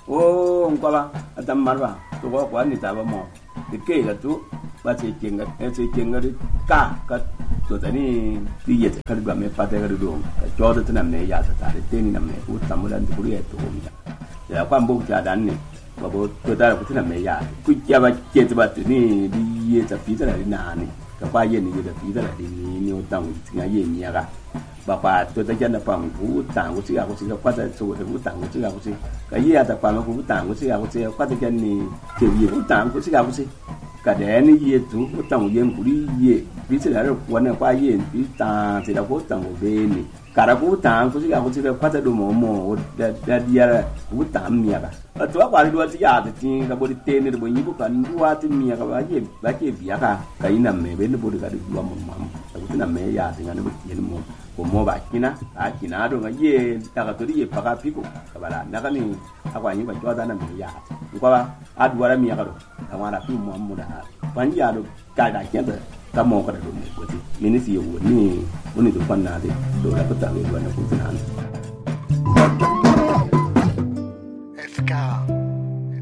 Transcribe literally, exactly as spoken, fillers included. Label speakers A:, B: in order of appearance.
A: o ngwaba atam marba to ko kwa ni ta ba mo de ke ga tu ba che kenga e che kenga ri ka ka to tani ti ye ta ka me pa ta ga do ka jo de tan me ya ta ta de te ni na me ku tam lan ku ri e to mi ya kwa mbo ta dan ni ba bo to ta ku tan me ya ku ya ba che ta ba ni di ye ta pi ta ri na ni ka kwa ye ni de pi ta ri ni ni o tang ti ga ye ni ga bà bà tôi ta chân là bằng vũ tàng của chị à của chị qua tới số vũ tàng của chị à của chị cái gì à tập bằng vũ tàng của chị à của chị qua tới chân này thì gì vũ tàng của chị à của chị cả đẻ này gì chú vũ tàng gì của đi gì ví dụ là quan là qua gì ví tàng thì là vũ tàng của bên này cả là vũ tàng của chị à của chị qua tới đồ mỏ mỏ để để đi là vũ tàng mía cả ở chỗ qua đi đua chị à thì chỉ là bố đi tên này bố nhí bố cần đua thì mía cả bao nhiêu bao nhiêu bía cả cái nằm mẹ bên bố đi cả đi đua mỏ mỏ cái nằm mẹ ya thì nó bố tiền mỏ mo ba kina a kina do nga ye daga to ye paka piko kabala daga ni akwa nyi ba joda na me ya ko ba adwara mi ya do amara fi mo mo da ban ya do ka da kenda ka mo ka do me ko ti minisi yo ni woni do panna de do la ko ta we do na ko tan